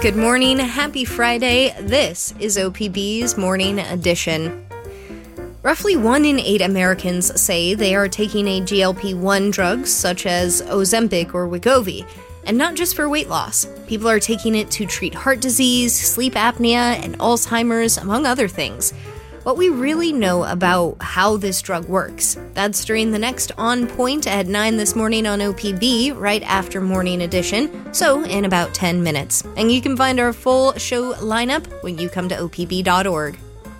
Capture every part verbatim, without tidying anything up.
Good morning, happy Friday. This is O P B's Morning Edition. Roughly one in eight Americans say they are taking a G L P one drug such as Ozempic or Wegovy, and not just for weight loss. People are taking it to treat heart disease, sleep apnea, and Alzheimer's, among other things. What we really know about how this drug works. That's during the next On Point at nine this morning on O P B, right after Morning Edition, so in about ten minutes. And you can find our full show lineup when you come to O P B dot org.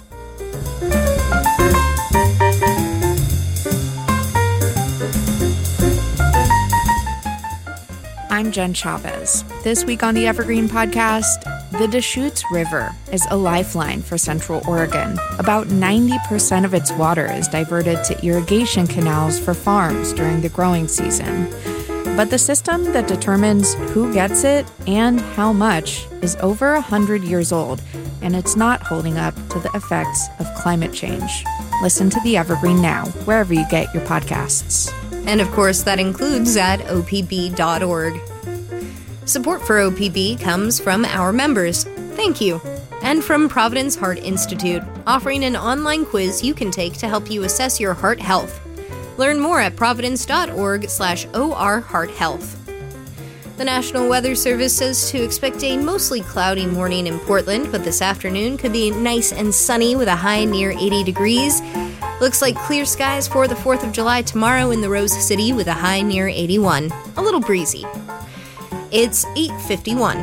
I'm Jen Chavez. This week on the Evergreen Podcast, the Deschutes River is a lifeline for Central Oregon. About ninety percent of its water is diverted to irrigation canals for farms during the growing season. But the system that determines who gets it and how much is over one hundred years old, and it's not holding up to the effects of climate change. Listen to the Evergreen now, wherever you get your podcasts. And of course, that includes at O P B dot org. Support for O P B comes from our members. Thank you. And from Providence Heart Institute, offering an online quiz you can take to help you assess your heart health. Learn more at providence dot org slash O R heart health. The National Weather Service says to expect a mostly cloudy morning in Portland, but this afternoon could be nice and sunny with a high near eighty degrees. Looks like clear skies for the fourth of July tomorrow in the Rose City with a high near eighty-one. A little breezy. It's eight fifty-one.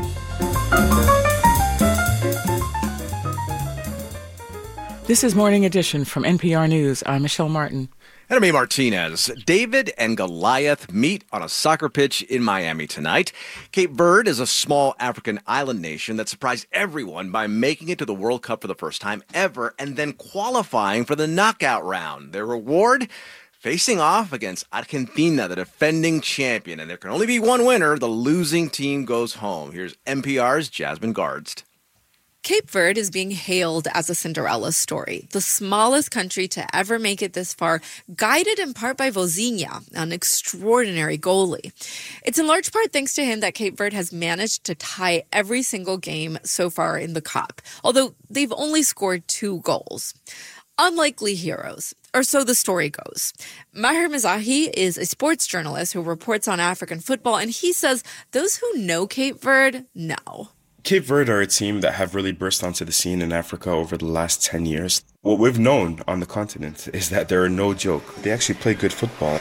This is Morning Edition from N P R News. I'm Michelle Martin. And I'm A. Martinez. David and Goliath meet on a soccer pitch in Miami tonight. Cape Verde is a small African island nation that surprised everyone by making it to the World Cup for the first time ever and then qualifying for the knockout round. Their reward? Facing off against Argentina, the defending champion. And there can only be one winner. The losing team goes home. Here's N P R's Jasmine Gardst. Cape Verde is being hailed as a Cinderella story, the smallest country to ever make it this far, guided in part by Vozinha, an extraordinary goalie. It's in large part thanks to him that Cape Verde has managed to tie every single game so far in the Cup, although they've only scored two goals. Unlikely heroes, or so the story goes. Maher Mizahi is a sports journalist who reports on African football, and he says those who know Cape Verde know. Cape Verde are a team that have really burst onto the scene in Africa over the last ten years. What we've known on the continent is that they're no joke. They actually play good football.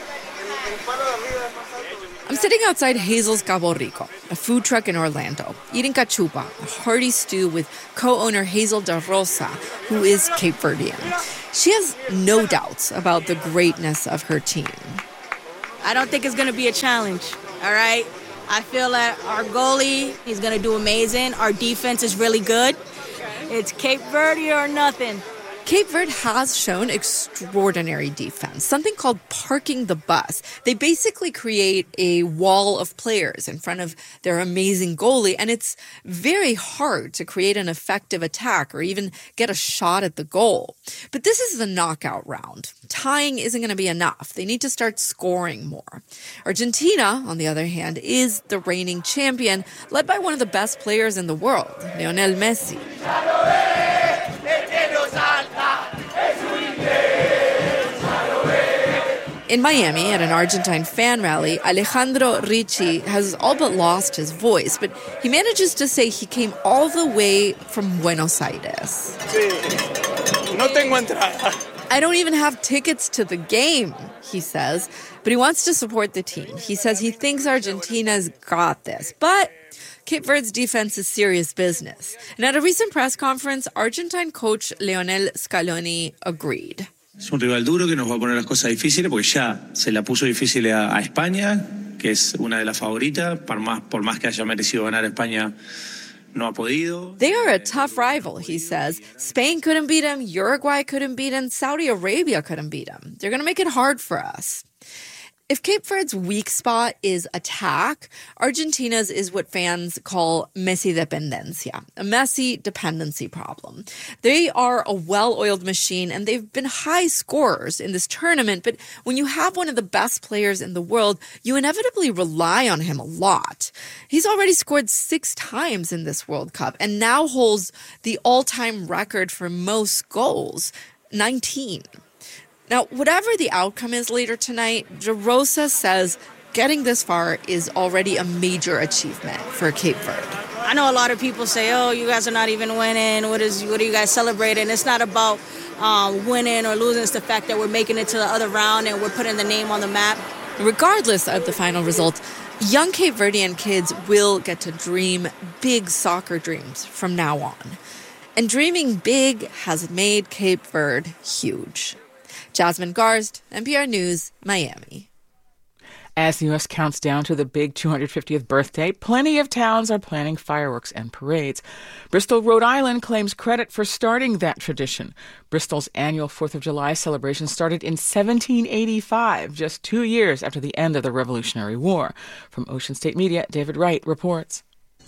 I'm sitting outside Hazel's Cabo Rico, a food truck in Orlando, eating cachupa, a hearty stew with co-owner Hazel Da Rosa, who is Cape Verdean. She has no doubts about the greatness of her team. I don't think it's going to be a challenge, all right? I feel that our goalie, he's going to do amazing. Our defense is really good. It's Cape Verde or nothing. Cape Verde has shown extraordinary defense, something called parking the bus. They basically create a wall of players in front of their amazing goalie, and it's very hard to create an effective attack or even get a shot at the goal. But this is the knockout round. Tying isn't going to be enough. They need to start scoring more. Argentina, on the other hand, is the reigning champion, led by one of the best players in the world, Lionel Messi. In Miami, at an Argentine fan rally, Alejandro Ricci has all but lost his voice, but he manages to say he came all the way from Buenos Aires. No tengo entrada. I don't even have tickets to the game, he says, but he wants to support the team. He says he thinks Argentina's got this, but Cape Verde's defense is serious business. And at a recent press conference, Argentine coach Lionel Scaloni agreed. Es un rival duro que nos va a poner las cosas difíciles porque ya se la puso difícil a, a España, que es una de las favoritas, por más, por más que haya merecido ganar España, no ha podido. They are a tough rival, he says. Spain couldn't beat him, Uruguay couldn't beat him, Saudi Arabia couldn't beat him. They're going to make it hard for us. If Cape Verde's weak spot is attack, Argentina's is what fans call Messi dependencia, a Messi dependency problem. They are a well-oiled machine, and they've been high scorers in this tournament, but when you have one of the best players in the world, you inevitably rely on him a lot. He's already scored six times in this World Cup and now holds the all-time record for most goals, nineteen. Now, whatever the outcome is later tonight, De Rosa says getting this far is already a major achievement for Cape Verde. I know a lot of people say, oh, you guys are not even winning. What is? What are you guys celebrating? It's not about um, winning or losing. It's the fact that we're making it to the other round and we're putting the name on the map. Regardless of the final result, young Cape Verdean kids will get to dream big soccer dreams from now on. And dreaming big has made Cape Verde huge. Jasmine Garst, N P R News, Miami. As the U S counts down to the big two hundred fiftieth birthday, plenty of towns are planning fireworks and parades. Bristol, Rhode Island claims credit for starting that tradition. Bristol's annual fourth of July celebration started in seventeen eighty-five, just two years after the end of the Revolutionary War. From Ocean State Media, David Wright reports.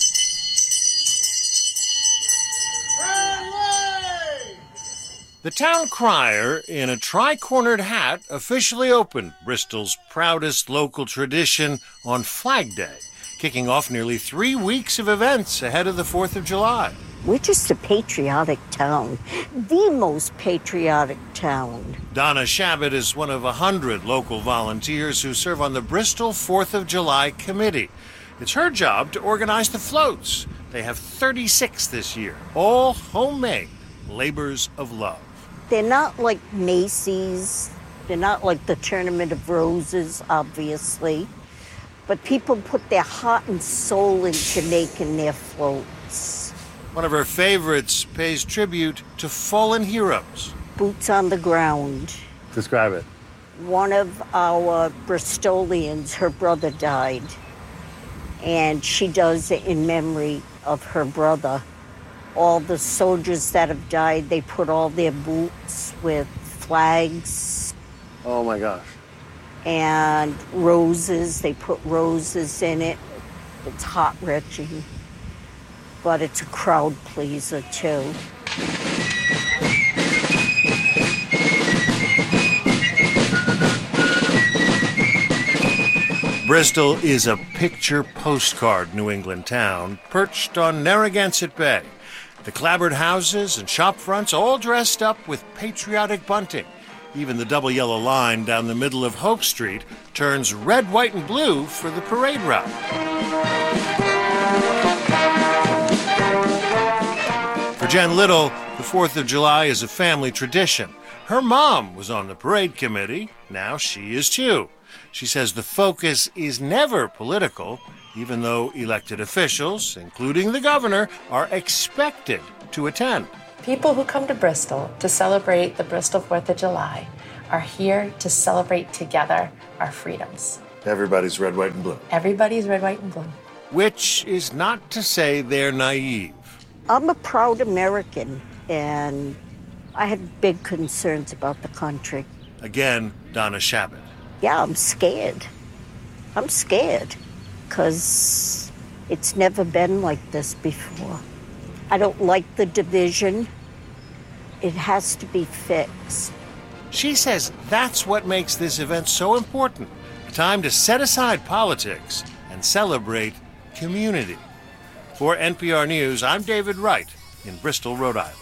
The town crier, in a tri-cornered hat, officially opened Bristol's proudest local tradition on Flag Day, kicking off nearly three weeks of events ahead of the fourth of July. We're just a patriotic town, the most patriotic town. Donna Shabbat is one of a hundred local volunteers who serve on the Bristol fourth of July Committee. It's her job to organize the floats. They have thirty-six this year, all homemade labors of love. They're not like Macy's. They're not like the Tournament of Roses, obviously. But people put their heart and soul into making their floats. One of her favorites pays tribute to fallen heroes. Boots on the ground. Describe it. One of our Bristolians, her brother died. And she does it in memory of her brother. All the soldiers that have died, they put all their boots with flags. Oh my gosh. And roses, they put roses in it. It's heart-wrenching, but it's a crowd pleaser too. Bristol is a picture postcard New England town perched on Narragansett Bay. The clapboard houses and shop fronts all dressed up with patriotic bunting. Even the double yellow line down the middle of Hope Street turns red, white, and blue for the parade route. For Jen Little, the fourth of July is a family tradition. Her mom was on the parade committee. Now she is too. She says the focus is never political, even though elected officials, including the governor, are expected to attend. People who come to Bristol to celebrate the Bristol fourth of July are here to celebrate together our freedoms. Everybody's red, white, and blue. Everybody's red, white, and blue. Which is not to say they're naive. I'm a proud American, and I have big concerns about the country. Again, Donna Shabbat. Yeah, I'm scared. I'm scared. Because it's never been like this before. I don't like the division. It has to be fixed. She says that's what makes this event so important. A time to set aside politics and celebrate community. For N P R News, I'm David Wright in Bristol, Rhode Island.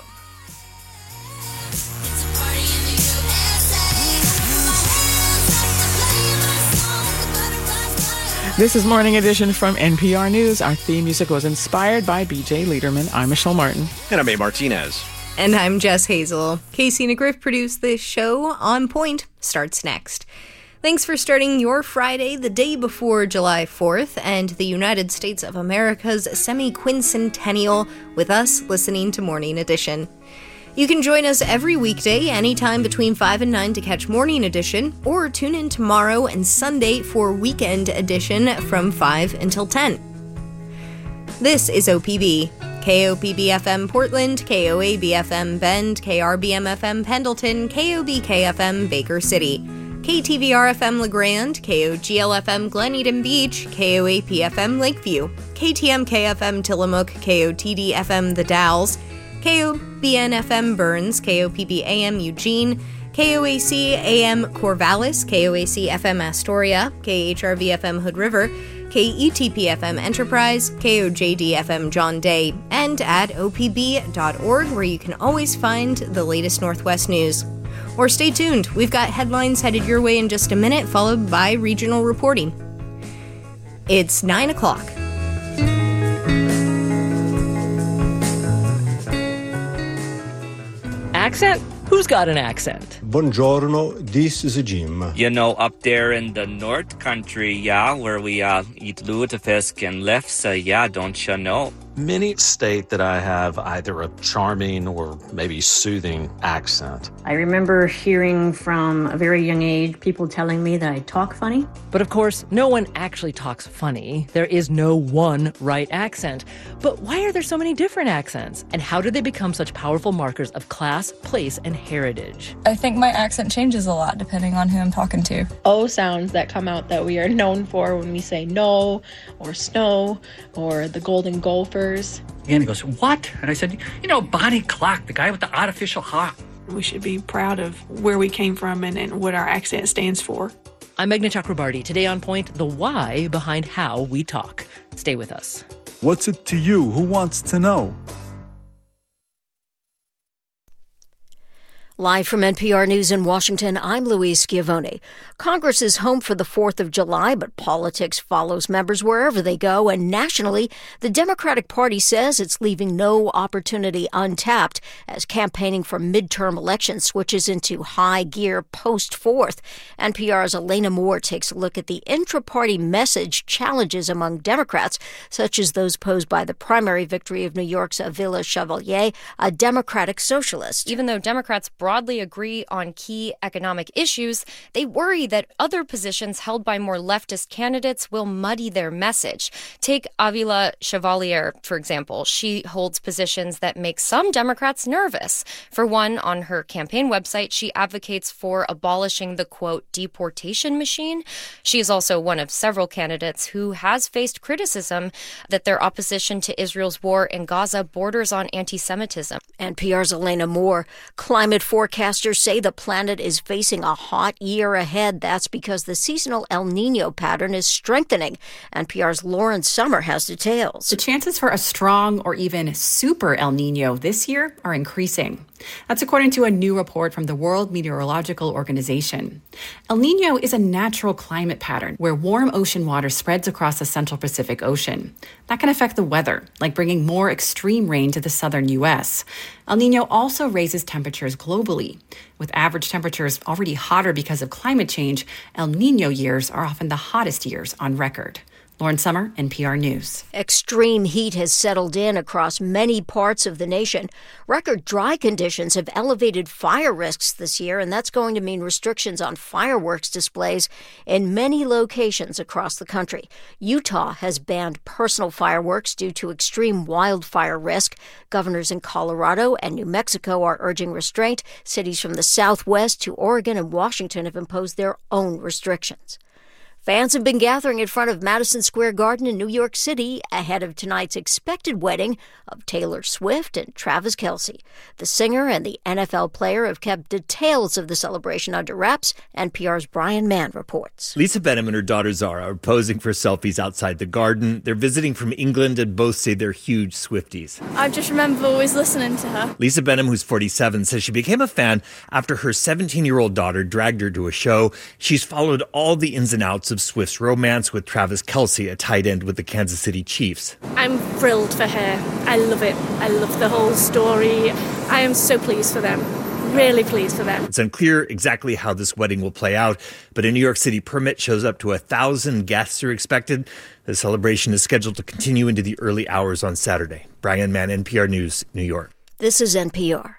This is Morning Edition from N P R News. Our theme music was inspired by B J Liederman. I'm Michelle Martin. And I'm A. Martinez. And I'm Jess Hazel. Casey McGriff produced this show. On Point starts next. Thanks for starting your Friday the day before July fourth and the United States of America's semi-quincentennial with us listening to Morning Edition. You can join us every weekday anytime between five and nine to catch Morning Edition, or tune in tomorrow and Sunday for Weekend Edition from five until ten. This is O P B. K O P B F M Portland, K O A B F M Bend, K R B M F M Pendleton, K O B K F M Baker City. K T V R F M La Grande, K O G L F M Glen Eden Beach, K O A P F M Lakeview, K T M K F M Tillamook, K O T D F M The Dalles, K O B N F M Burns, K O P B A M Eugene, K O A C A M Corvallis, K O A C F M Astoria, K H R V F M Hood River, K E T P F M Enterprise, K O J D F M John Day, and at O P B dot org, where you can always find the latest Northwest news. Or stay tuned, we've got headlines headed your way in just a minute, followed by regional reporting. It's nine o'clock. Accent? Who's got an accent? Buongiorno, this is Jim. You know, up there in the North Country, yeah, where we uh, eat lutefisk and lefse, yeah, don't you know? Many state that I have either a charming or maybe soothing accent. I remember hearing from a very young age people telling me that I talk funny. But of course, no one actually talks funny. There is no one right accent. But why are there so many different accents? And how do they become such powerful markers of class, place, and heritage? I think my accent changes a lot depending on who I'm talking to. O sounds that come out that we are known for when we say no, or snow, or the golden gopher. And he goes, what? And I said, you know, Bonnie Clark, the guy with the artificial heart. We should be proud of where we came from and, and what our accent stands for. I'm Meghna Chakrabarti. Today on Point, the why behind how we talk. Stay with us. What's it to you? Who wants to know? Live from N P R News in Washington, I'm Louise Schiavone. Congress is home for the fourth of July, but politics follows members wherever they go, and nationally, the Democratic Party says it's leaving no opportunity untapped as campaigning for midterm elections switches into high gear post-fourth. N P R's Elena Moore takes a look at the intra-party message challenges among Democrats, such as those posed by the primary victory of New York's Avila Chevalier, a Democratic socialist. Even though Democrats broadly agree on key economic issues, they worry that other positions held by more leftist candidates will muddy their message. Take Avila Chevalier, for example. She holds positions that make some Democrats nervous. For one, on her campaign website, she advocates for abolishing the, quote, deportation machine. She is also one of several candidates who has faced criticism that their opposition to Israel's war in Gaza borders on anti-Semitism. N P R's Elena Moore. Climate forecasters say the planet is facing a hot year ahead. That's because the seasonal El Nino pattern is strengthening. N P R's Lauren Summer has details. The chances for a strong or even super El Nino this year are increasing. That's according to a new report from the World Meteorological Organization. El Nino is a natural climate pattern where warm ocean water spreads across the central Pacific Ocean. That can affect the weather, like bringing more extreme rain to the southern U S. El Nino also raises temperatures globally. With average temperatures already hotter because of climate change, El Nino years are often the hottest years on record. Lauren Summer, N P R News. Extreme heat has settled in across many parts of the nation. Record dry conditions have elevated fire risks this year, and that's going to mean restrictions on fireworks displays in many locations across the country. Utah has banned personal fireworks due to extreme wildfire risk. Governors in Colorado and New Mexico are urging restraint. Cities from the Southwest to Oregon and Washington have imposed their own restrictions. Fans have been gathering in front of Madison Square Garden in New York City ahead of tonight's expected wedding of Taylor Swift and Travis Kelce. The singer and the N F L player have kept details of the celebration under wraps. N P R's Brian Mann reports. Lisa Benham and her daughter Zara are posing for selfies outside the Garden. They're visiting from England and both say they're huge Swifties. I just remember always listening to her. Lisa Benham, who's forty-seven, says she became a fan after her seventeen-year-old daughter dragged her to a show. She's followed all the ins and outs of Swift's romance with Travis Kelce, a tight end with the Kansas City Chiefs. I'm thrilled for her. I love it. I love the whole story. I am so pleased for them. Really pleased for them. It's unclear exactly how this wedding will play out, but a New York City permit shows up to a thousand guests are expected. The celebration is scheduled to continue into the early hours on Saturday. Brian Mann, N P R News, New York. This is N P R.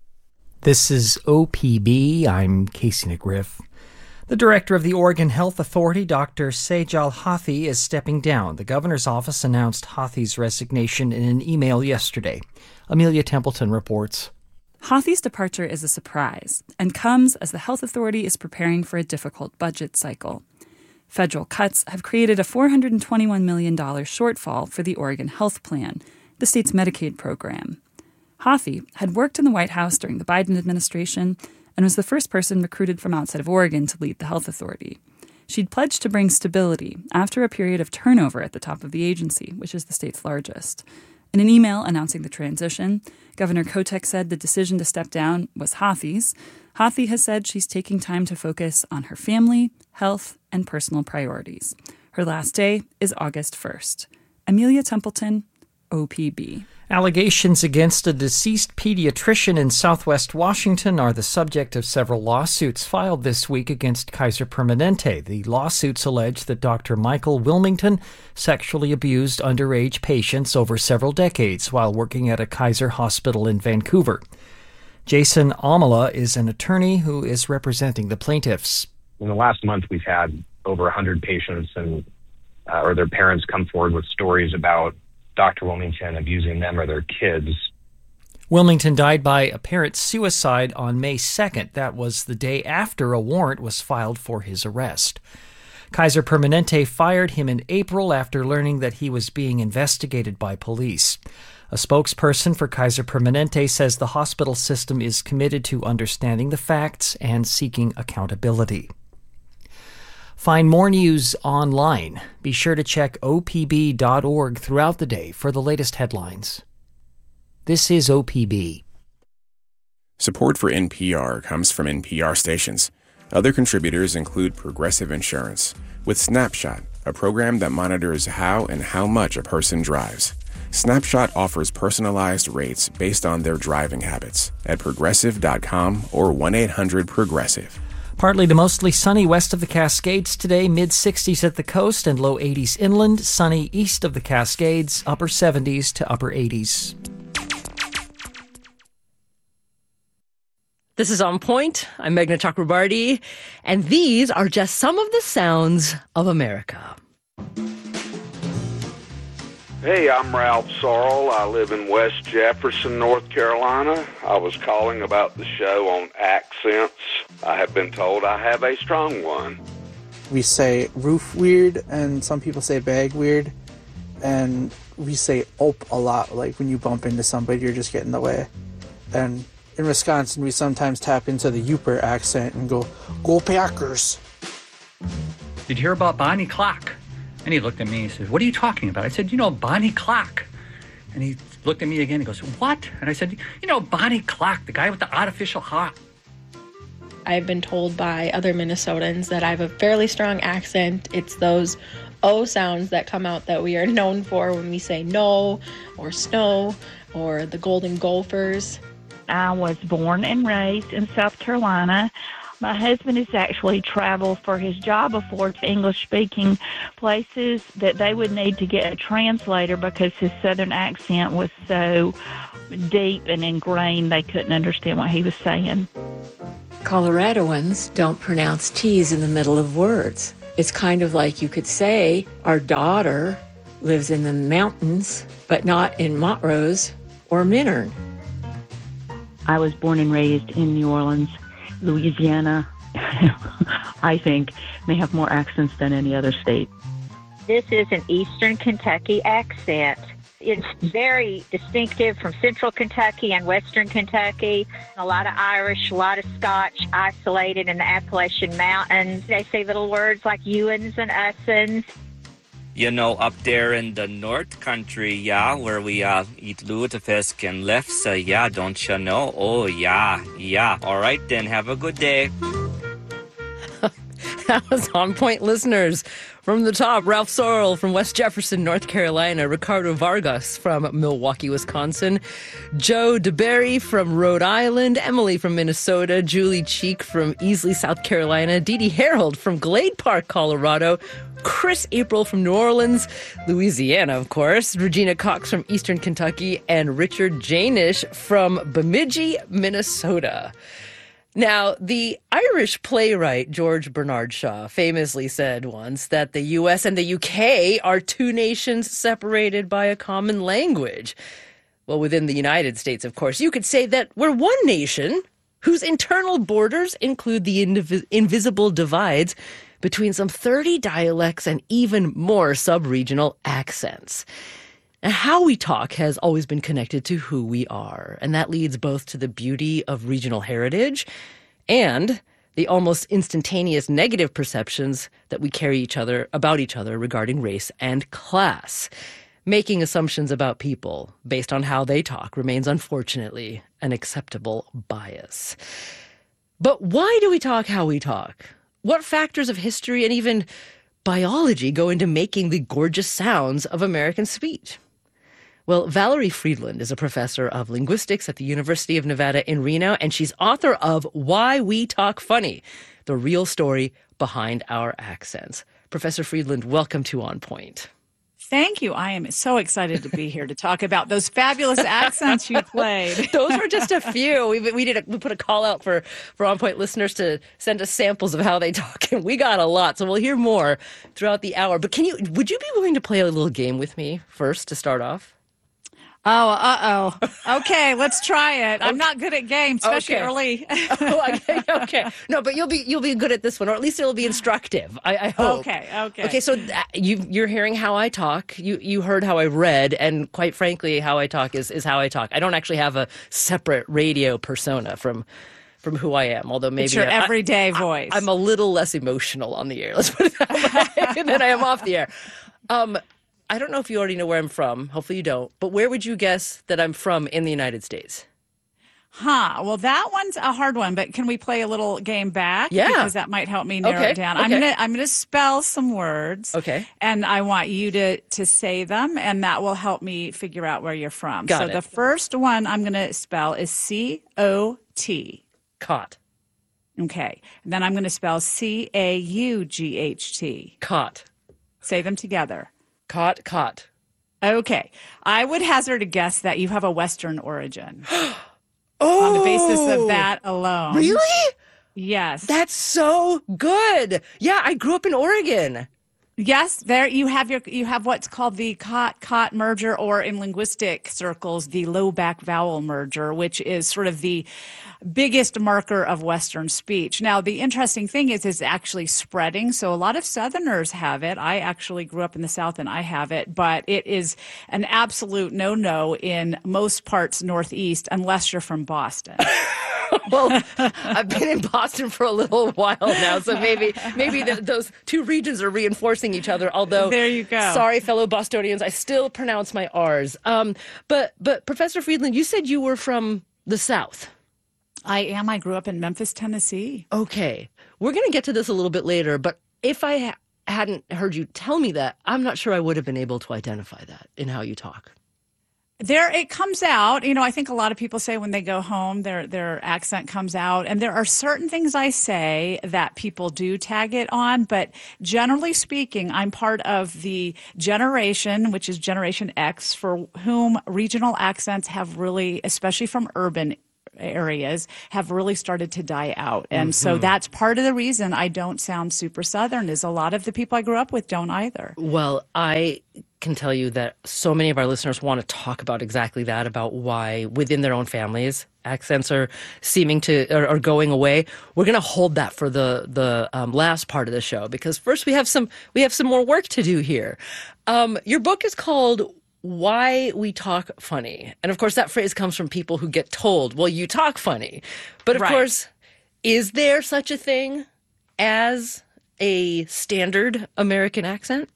This is O P B. I'm Casey McGriff. The director of the Oregon Health Authority, Doctor Sejal Hathi, is stepping down. The governor's office announced Hathi's resignation in an email yesterday. Amelia Templeton reports. Hothy's departure is a surprise and comes as the health authority is preparing for a difficult budget cycle. Federal cuts have created a four hundred twenty-one million dollars shortfall for the Oregon Health Plan, the state's Medicaid program. Hothy had worked in the White House during the Biden administration and was the first person recruited from outside of Oregon to lead the health authority. She'd pledged to bring stability after a period of turnover at the top of the agency, which is the state's largest. In an email announcing the transition, Governor Kotek said the decision to step down was Hothy's. Hothy has said she's taking time to focus on her family, health, and personal priorities. Her last day is August first. Amelia Templeton, O P B. Allegations against a deceased pediatrician in southwest Washington are the subject of several lawsuits filed this week against Kaiser Permanente. The lawsuits allege that Doctor Michael Wilmington sexually abused underage patients over several decades while working at a Kaiser hospital in Vancouver. Jason Amala is an attorney who is representing the plaintiffs. In the last month, we've had over one hundred patients and uh, or their parents come forward with stories about Doctor Wilmington abusing them or their kids. Wilmington died by apparent suicide on May second. That was the day after a warrant was filed for his arrest. Kaiser Permanente fired him in April after learning that he was being investigated by police. A spokesperson for Kaiser Permanente says the hospital system is committed to understanding the facts and seeking accountability. Find more news online. Be sure to check O P B dot org throughout the day for the latest headlines. This is O P B. Support for N P R comes from N P R stations. Other contributors include Progressive Insurance, with Snapshot, a program that monitors how and how much a person drives. Snapshot offers personalized rates based on their driving habits at progressive dot com or one eight hundred progressive. Partly to mostly sunny west of the Cascades today, mid-sixties at the coast and low eighties inland, sunny east of the Cascades, upper seventies to upper eighties. This is On Point. I'm Meghna Chakrabarti, and these are just some of the sounds of America. Hey, I'm Ralph Sorrell. I live in West Jefferson, North Carolina. I was calling about the show on accents. I have been told I have a strong one. We say roof weird, and some people say bag weird, and we say op a lot. Like when you bump into somebody, you're just getting in the way. And in Wisconsin, we sometimes tap into the Yooper accent and go, "Go Packers." Did you hear about Bonnie Clark? And he looked at me and he said, "What are you talking about?" I said, "You know, Bonnie Clark." And he looked at me again and goes, "What?" And I said, "You know, Bonnie Clark, the guy with the artificial heart." I've been told by other Minnesotans that I have a fairly strong accent. It's those O sounds that come out that we are known for when we say no or snow or the Golden Gophers. I was born and raised in South Carolina. My husband has actually traveled for his job before to English-speaking places that they would need to get a translator because his southern accent was so deep and ingrained they couldn't understand what he was saying. Coloradoans don't pronounce T's in the middle of words. It's kind of like you could say, our daughter lives in the mountains, but not in Montrose or Minern. I was born and raised in New Orleans. Louisiana, I think, may have more accents than any other state. This is an Eastern Kentucky accent. It's very distinctive from Central Kentucky and Western Kentucky. A lot of Irish, a lot of Scotch isolated in the Appalachian Mountains. They say little words like youans and usins. You know, up there in the North Country, yeah, where we uh, eat lutefisk and lefse, yeah, don't you know? Oh, yeah, yeah. All right, then, have a good day. That was On Point, listeners. From the top, Ralph Sorrell from West Jefferson, North Carolina, Ricardo Vargas from Milwaukee, Wisconsin, Joe DeBerry from Rhode Island, Emily from Minnesota, Julie Cheek from Easley, South Carolina, Dee Dee Harold from Glade Park, Colorado, Chris April from New Orleans, Louisiana, of course, Regina Cox from Eastern Kentucky, and Richard Janish from Bemidji, Minnesota. Now, the Irish playwright George Bernard Shaw famously said once that the U S and the U K are two nations separated by a common language. Well, within the United States, of course, you could say that we're one nation whose internal borders include the invis- invisible divides between some thirty dialects and even more sub-regional accents. And how we talk has always been connected to who we are, and that leads both to the beauty of regional heritage and the almost instantaneous negative perceptions that we carry each other about each other regarding race and class. Making assumptions about people based on how they talk remains, unfortunately, an acceptable bias. But why do we talk how we talk? What factors of history and even biology go into making the gorgeous sounds of American speech? Well, Valerie Friedland is a professor of linguistics at the University of Nevada in Reno, and she's author of Why We Talk Funny, the real story behind our accents. Professor Friedland, welcome to On Point. Thank you. I am so excited to be here to talk about those fabulous accents you played. Those were just a few. We, we did a, we put a call out for, for On Point listeners to send us samples of how they talk, and we got a lot. So we'll hear more throughout the hour. But can you? Would you be willing to play a little game with me first to start off? Oh, uh-oh. Okay, let's try it. I'm not good at games, especially Okay. early. oh, okay, okay. No, but you'll be you'll be good at this one, or at least it'll be instructive. I, I hope. Okay, okay. Okay, so th- you you're hearing how I talk. You you heard how I read, and quite frankly, how I talk is, is how I talk. I don't actually have a separate radio persona from from who I am. Although maybe It's your I- everyday I, voice. I'm a little less emotional on the air. Let's put it that way than I am off the air. Um. I don't know if you already know where I'm from. Hopefully you don't. But where would you guess that I'm from in the United States? Huh. Well, that one's a hard one, but can we play a little game back? Yeah. Because that might help me narrow Okay, it down. okay. I'm gonna I'm gonna spell some words. Okay. And I want you to to say them, and that will help me figure out where you're from. Got so it. the first one I'm gonna spell is C O T. Caught. Okay. And then I'm gonna spell C A U G H T. Caught. Say them together. Caught, caught. Okay. I would hazard a guess that you have a Western origin. Oh, on the basis of that alone. Really? Yes. That's so good. Yeah, I grew up in Oregon. Yes, there you have your you have what's called the cot-cot merger, or in linguistic circles, the low-back vowel merger, which is sort of the biggest marker of Western speech. Now, the interesting thing is, it's actually spreading. So a lot of Southerners have it. I actually grew up in the South and I have it, but it is an absolute no-no in most parts Northeast, unless you're from Boston. Well, I've been in Boston for a little while now, so maybe maybe the, those two regions are reinforcing each other. Although, there you go. Sorry, fellow Bostonians, I still pronounce my R's. Um, but but Professor Friedland, you said you were from the South. I am. I grew up in Memphis, Tennessee. Okay, we're going to get to this a little bit later, but if I ha- hadn't heard you tell me that, I'm not sure I would have been able to identify that in how you talk. There, it comes out. You know, I think a lot of people say when they go home, their their accent comes out. And there are certain things I say that people do tag it on. But generally speaking, I'm part of the generation, which is Generation X, for whom regional accents have really, especially from urban areas, have really started to die out. And Mm-hmm. so that's part of the reason I don't sound super Southern, is a lot of the people I grew up with don't either. Well, I can tell you that so many of our listeners want to talk about exactly that, about why within their own families accents are seeming to are, are going away. We're going to hold that for the the um, last part of the show, because first we have some we have some more work to do here. Um, your book is called Why We Talk Funny. And of course, that phrase comes from people who get told, well, you talk funny. But of Right. course, is there such a thing as a standard American accent?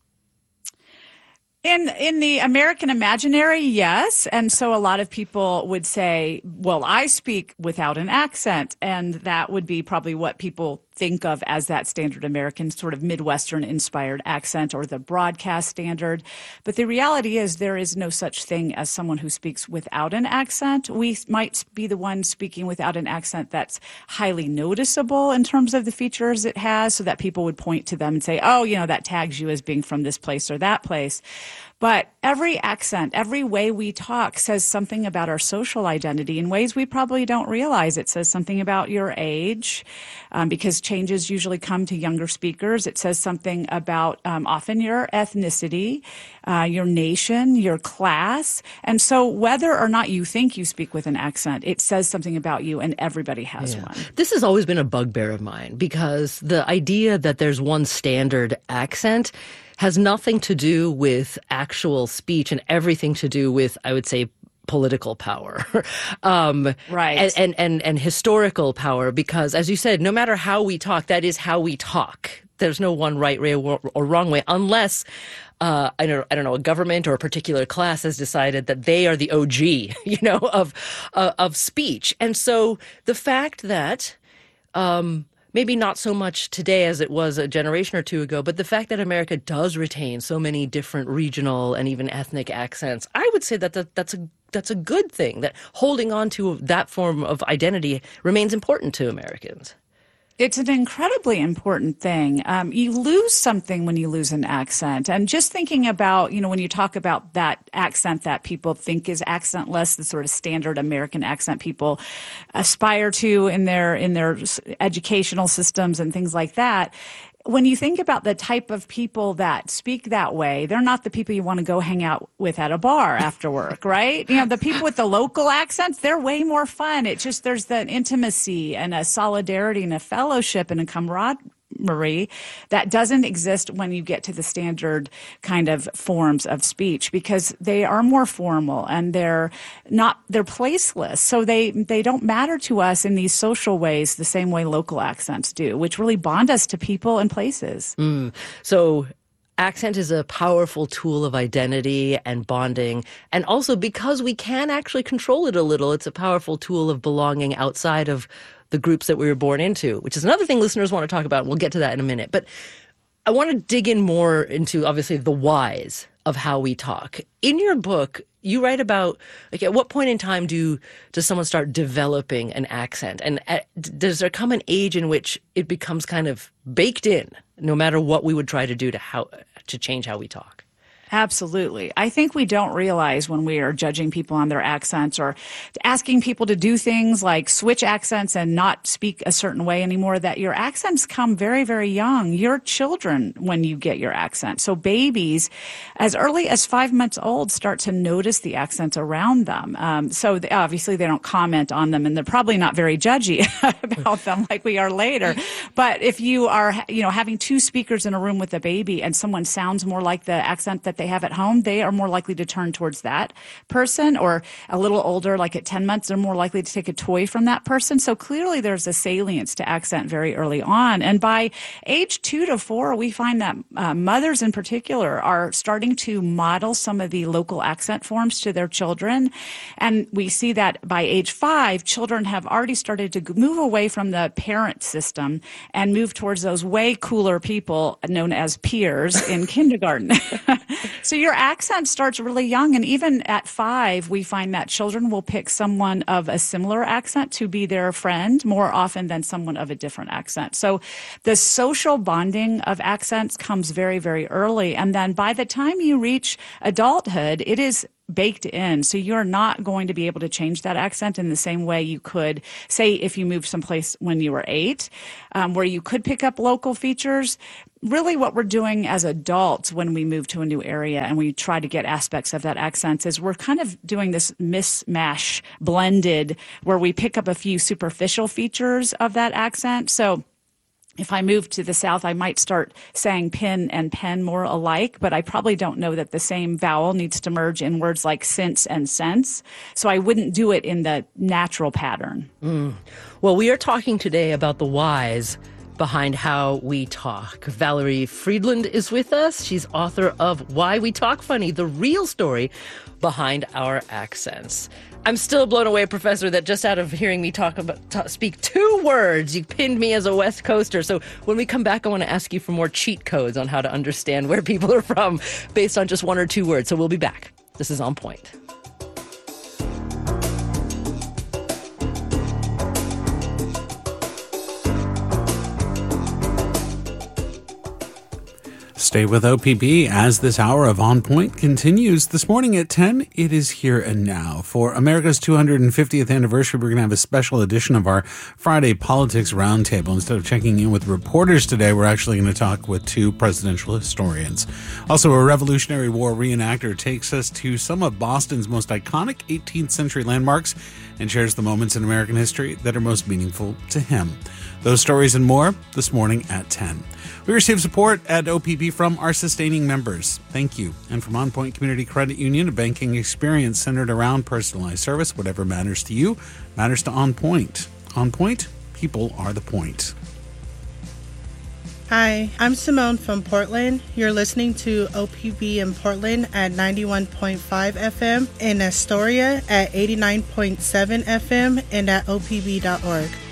In in the American imaginary, yes. And so a lot of people would say, well, I speak without an accent. And that would be probably what people think of as that standard American sort of Midwestern inspired accent, or the broadcast standard. But the reality is there is no such thing as someone who speaks without an accent. We might be the one speaking without an accent that's highly noticeable in terms of the features it has, so that people would point to them and say, oh, you know, that tags you as being from this place or that place. But every accent, every way we talk says something about our social identity in ways we probably don't realize. It says something about your age, um, because changes usually come to younger speakers. It says something about um, often your ethnicity, uh, your nation, your class. And so whether or not you think you speak with an accent, it says something about you, and everybody has Yeah. one. This has always been a bugbear of mine, because the idea that there's one standard accent has nothing to do with actual speech and everything to do with, I would say, political power, um, right, and, and and and historical power. Because, as you said, no matter how we talk, that is how we talk. There's no one right way or, or wrong way, unless uh, I don't I don't know a government or a particular class has decided that they are the O G, you know, of uh, of speech. And so the fact that um, maybe not so much today as it was a generation or two ago, but the fact that America does retain so many different regional and even ethnic accents, I would say that, that that's a that's a good thing, that holding on to that form of identity remains important to Americans. It's an incredibly important thing. Um, you lose something when you lose an accent. And just thinking about, you know, when you talk about that accent that people think is accentless, the sort of standard American accent people aspire to in their in their educational systems and things like that. When you think about the type of people that speak that way, they're not the people you want to go hang out with at a bar after work, right? You know, the people with the local accents, they're way more fun. It's just there's that intimacy and a solidarity and a fellowship and a camaraderie that doesn't exist when you get to the standard kind of forms of speech, because they are more formal and they're not they're placeless. So they they don't matter to us in these social ways the same way local accents do, which really bond us to people and places. Mm. So accent is a powerful tool of identity and bonding. And also, because we can actually control it a little, it's a powerful tool of belonging outside of the groups that we were born into, which is another thing listeners want to talk about. We'll get to that in a minute. But I want to dig in more into, obviously, the whys of how we talk. In your book, you write about, like, at what point in time do does someone start developing an accent? And at, does there come an age in which it becomes kind of baked in, no matter what we would try to do to how to change how we talk? Absolutely. I think we don't realize when we are judging people on their accents or asking people to do things like switch accents and not speak a certain way anymore, that your accents come very, very young. You're children when you get your accent. So babies, as early as five months old, start to notice the accents around them. Um, so they, obviously they don't comment on them, and they're probably not very judgy about them like we are later. But if you are, you know, having two speakers in a room with a baby and someone sounds more like the accent that they have at home, they are more likely to turn towards that person. Or a little older, like at ten months, they're more likely to take a toy from that person. So clearly there's a salience to accent very early on. And by age two to four, we find that uh, mothers in particular are starting to model some of the local accent forms to their children. And we see that by age five, children have already started to move away from the parent system and move towards those way cooler people known as peers in kindergarten. So your accent starts really young, and even at five, we find that children will pick someone of a similar accent to be their friend more often than someone of a different accent. So the social bonding of accents comes very, very early, and then by the time you reach adulthood, it is baked in. So you're not going to be able to change that accent in the same way you could, say, if you moved someplace when you were eight, um, where you could pick up local features. Really what we're doing as adults when we move to a new area and we try to get aspects of that accent is we're kind of doing this mismatch blended where we pick up a few superficial features of that accent. So if I move to the South, I might start saying pin and pen more alike, but I probably don't know that the same vowel needs to merge in words like since and sense. So I wouldn't do it in the natural pattern. Mm. Well, we are talking today about the whys behind how we talk. Valerie Friedland is with us. She's author of Why We Talk Funny, the real story behind our accents. I'm still blown away, Professor, that just out of hearing me talk about t- speak two words, you pinned me as a West Coaster. So when we come back, I want to ask you for more cheat codes on how to understand where people are from based on just one or two words. So we'll be back. This is On Point. Stay with O P B as this hour of On Point continues. This morning at ten, it is Here and Now. For America's two hundred fiftieth anniversary, we're going to have a special edition of our Friday Politics Roundtable. Instead of checking in with reporters today, we're actually going to talk with two presidential historians. Also, a Revolutionary War reenactor takes us to some of Boston's most iconic eighteenth century landmarks and shares the moments in American history that are most meaningful to him. Those stories and more this morning at ten. We receive support at O P B from our sustaining members. Thank you. And from On Point Community Credit Union, a banking experience centered around personalized service. Whatever matters to you matters to On Point. On Point, people are the point. Hi, I'm Simone from Portland. You're listening to O P B in Portland at ninety-one point five F M, in Astoria at eighty-nine point seven F M, and at O P B dot org.